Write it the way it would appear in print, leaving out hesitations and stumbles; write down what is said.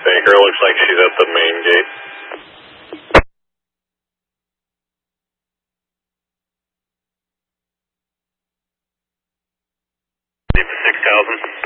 Baker, looks like she's at the main gate. 6,000.